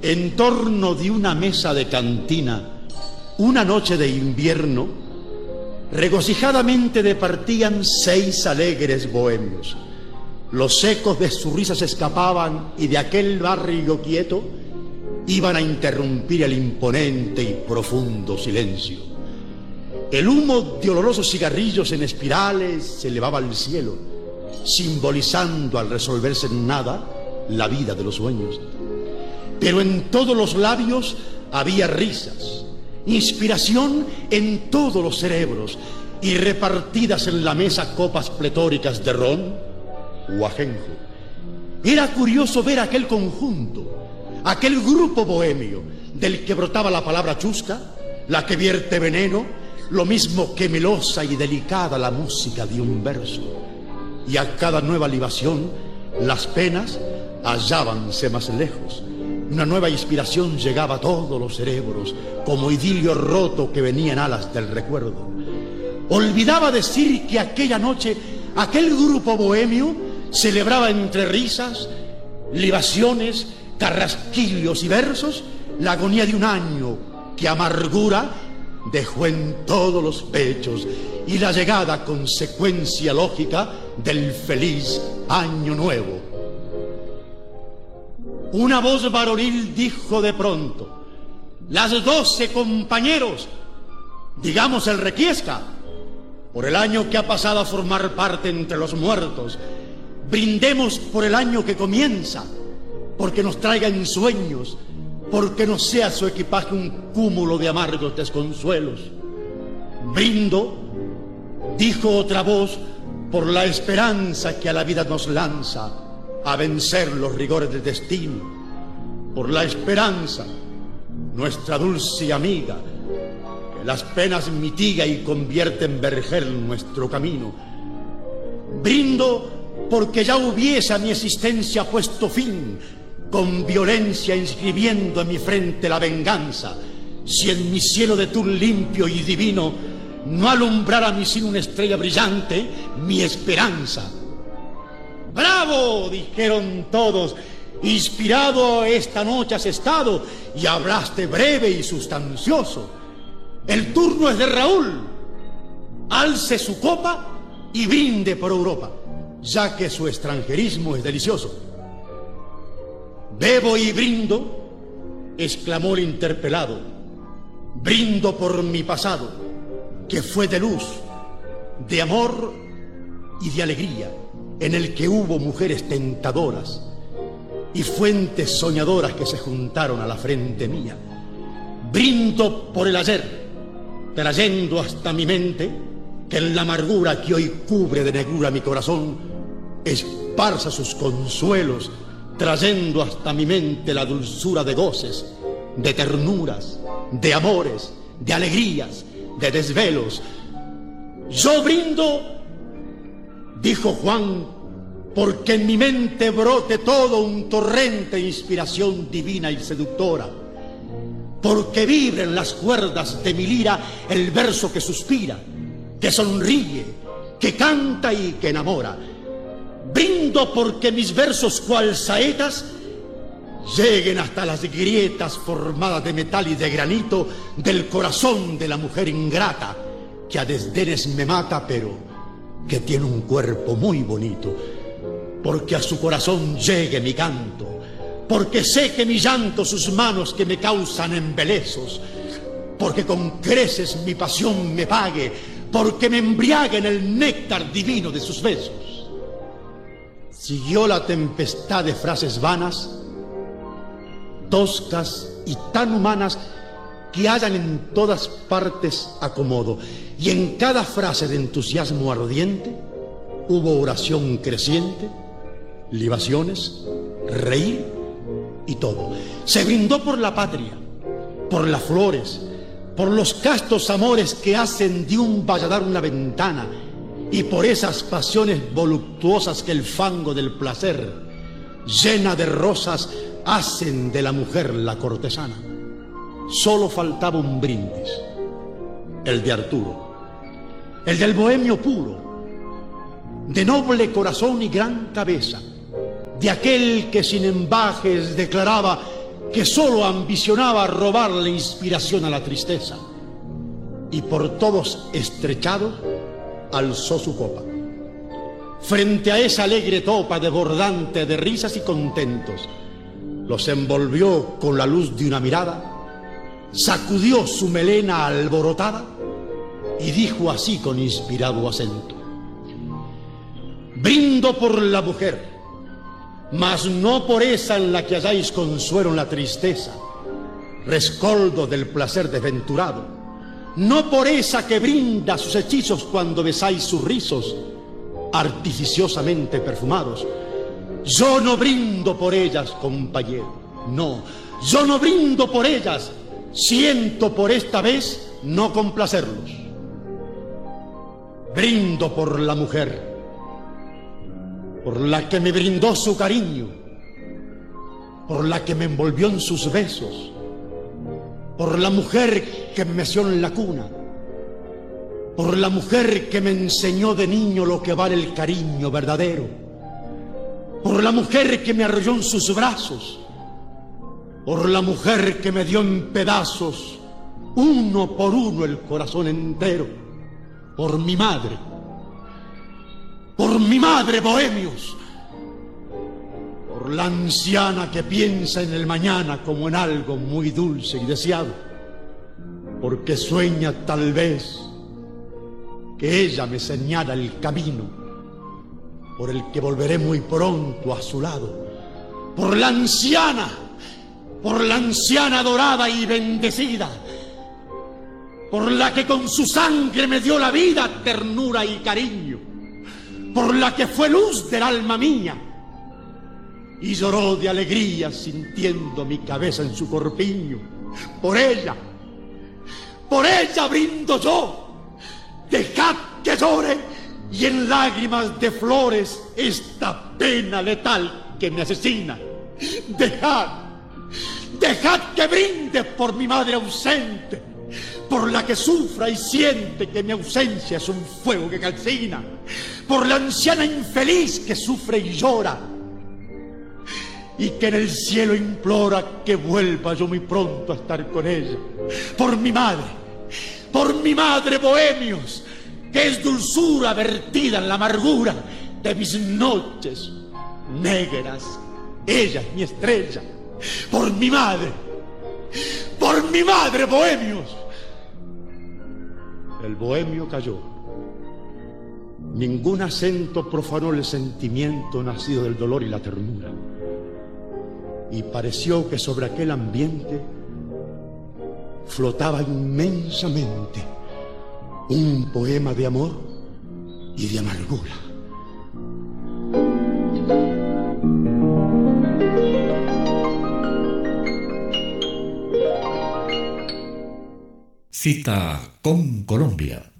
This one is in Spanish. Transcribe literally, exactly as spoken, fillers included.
En torno de una mesa de cantina, una noche de invierno, regocijadamente departían seis alegres bohemios. Los ecos de sus risas escapaban y de aquel barrio quieto iban a interrumpir el imponente y profundo silencio. El humo de olorosos cigarrillos en espirales se elevaba al cielo, simbolizando al resolverse en nada la vida de los sueños. Pero en todos los labios había risas, inspiración en todos los cerebros, y repartidas en la mesa copas pletóricas de ron o ajenjo. Era curioso ver aquel conjunto, aquel grupo bohemio, del que brotaba la palabra chusca, la que vierte veneno, lo mismo que melosa y delicada la música de un verso. Y a cada nueva libación, las penas hallábanse más lejos. Una nueva inspiración llegaba a todos los cerebros, como idilio roto que venía en alas del recuerdo. Olvidaba decir que aquella noche aquel grupo bohemio celebraba entre risas, libaciones, carrasquillos y versos la agonía de un año que amargura dejó en todos los pechos y la llegada consecuencia lógica del feliz año nuevo. Una voz varonil dijo de pronto: las doce, compañeros, digamos el requiesca, por el año que ha pasado a formar parte entre los muertos. Brindemos por el año que comienza, porque nos traiga ensueños, porque no sea su equipaje un cúmulo de amargos desconsuelos. Brindo, dijo otra voz, por la esperanza que a la vida nos lanza a vencer los rigores del destino, por la esperanza, nuestra dulce amiga, que las penas mitiga y convierte en vergel nuestro camino. Brindo porque ya hubiese a mi existencia puesto fin, con violencia inscribiendo en mi frente la venganza, si en mi cielo de tul limpio y divino no alumbrara mi sin una estrella brillante, mi esperanza. ¡Bravo!, dijeron todos. Inspirado esta noche has estado y hablaste breve y sustancioso. El turno es de Raúl. Alce su copa y brinde por Europa, ya que su extranjerismo es delicioso. Bebo y brindo, exclamó el interpelado. Brindo por mi pasado, que fue de luz, de amor y de alegría, en el que hubo mujeres tentadoras y fuentes soñadoras que se juntaron a la frente mía. Brindo por el ayer, trayendo hasta mi mente que en la amargura que hoy cubre de negrura mi corazón esparza sus consuelos, trayendo hasta mi mente la dulzura de goces, de ternuras, de amores, de alegrías, de desvelos. Yo brindo, dijo Juan, porque en mi mente brote todo un torrente de inspiración divina y seductora, porque vibren las cuerdas de mi lira el verso que suspira, que sonríe, que canta y que enamora. Brindo porque mis versos cual saetas lleguen hasta las grietas formadas de metal y de granito del corazón de la mujer ingrata, que a desdenes me mata, pero que tiene un cuerpo muy bonito. Porque a su corazón llegue mi canto, porque sé que mi llanto sus manos que me causan embelezos, porque con creces mi pasión me pague, porque me embriague en el néctar divino de sus besos. Siguió la tempestad de frases vanas, toscas y tan humanas que hallan en todas partes acomodo, y en cada frase de entusiasmo ardiente hubo oración creciente, libaciones, reír y todo. Se brindó por la patria, por las flores, por los castos amores que hacen de un valladar una ventana, y por esas pasiones voluptuosas que el fango del placer, llena de rosas, hacen de la mujer la cortesana. Solo faltaba un brindis, el de Arturo, el del bohemio puro, de noble corazón y gran cabeza, de aquel que sin embajes declaraba que solo ambicionaba robar la inspiración a la tristeza, y por todos estrechado alzó su copa. Frente a esa alegre topa desbordante de risas y contentos, los envolvió con la luz de una mirada, sacudió su melena alborotada y dijo así con inspirado acento: brindo por la mujer, mas no por esa en la que halláis consuelo en la tristeza, rescoldo del placer desventurado, no por esa que brinda sus hechizos cuando besáis sus rizos artificiosamente perfumados. Yo no brindo por ellas, compañero, no, yo no brindo por ellas, siento por esta vez no complacerlos. Brindo por la mujer, por la que me brindó su cariño, por la que me envolvió en sus besos, por la mujer que me meció en la cuna, por la mujer que me enseñó de niño lo que vale el cariño verdadero, por la mujer que me arrolló en sus brazos, por la mujer que me dio en pedazos, uno por uno, el corazón entero, por mi madre, por mi madre, bohemios, por la anciana que piensa en el mañana como en algo muy dulce y deseado, porque sueña tal vez que ella me señala el camino por el que volveré muy pronto a su lado, por la anciana, por la anciana dorada y bendecida, por la que con su sangre me dio la vida, ternura y cariño, por la que fue luz del alma mía y lloró de alegría sintiendo mi cabeza en su corpiño. Por ella, por ella brindo yo, dejad que llore y en lágrimas de flores esta pena letal que me asesina. Dejad, dejad que brinde por mi madre ausente, por la que sufra y siente que mi ausencia es un fuego que calcina, por la anciana infeliz que sufre y llora y que en el cielo implora que vuelva yo muy pronto a estar con ella, por mi madre, por mi madre, bohemios, que es dulzura vertida en la amargura de mis noches negras. Ella es mi estrella. Por mi madre, por mi madre, bohemios. El bohemio calló. Ningún acento profanó el sentimiento nacido del dolor y la ternura. Y pareció que sobre aquel ambiente flotaba inmensamente un poema de amor y de amargura. Cita con Colombia.